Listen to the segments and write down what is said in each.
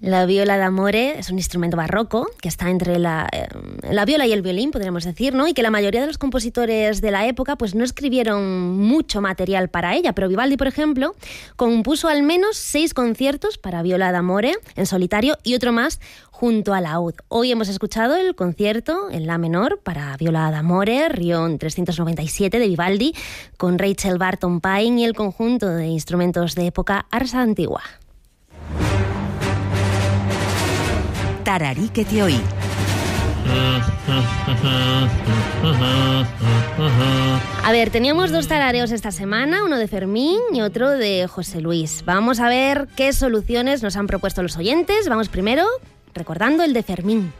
La viola d'amore es un instrumento barroco que está entre la viola y el violín, podríamos decir, ¿no? Y que la mayoría de los compositores de la época pues no escribieron mucho material para ella, pero Vivaldi, por ejemplo, compuso al menos 6 conciertos para viola d'amore en solitario y otro más junto a laúd. Hoy hemos escuchado el concierto en la menor para viola d'amore, Rion 397 de Vivaldi, con Rachel Barton Pine y el conjunto de instrumentos de época Ars Antigua. Tararí que te oí. A ver, teníamos 2 tarareos esta semana, uno de Fermín y otro de José Luis. Vamos a ver qué soluciones nos han propuesto los oyentes. Vamos primero recordando el de Fermín.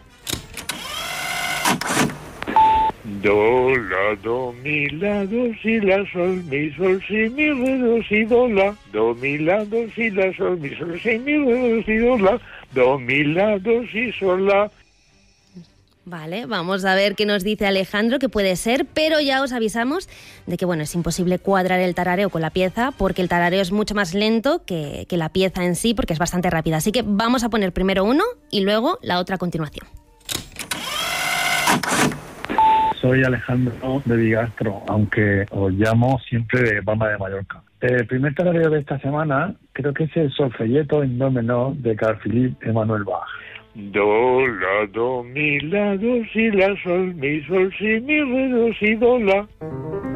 Do, la, do, mi, la, do, si, la, sol, si, mi, re, do, si, do, la. Do, mi, la, do, si, la, sol, si, mi, re, do, si, do, la. Do, mi, la, do, si, sol, la. Vale, vamos a ver qué nos dice Alejandro, que puede ser, pero ya os avisamos de que, bueno, es imposible cuadrar el tarareo con la pieza porque el tarareo es mucho más lento que la pieza en sí, porque es bastante rápida. Así que vamos a poner primero uno y luego la otra a continuación. Soy Alejandro de Bigastro, aunque os llamo siempre de Palma de Mallorca. El primer tarareo de esta semana creo que es el solfeyeto en do menor de Carl Philipp Emanuel Bach. Do, la, do, mi, la, do, si, la, sol, si, mi, re, do, si, do, la.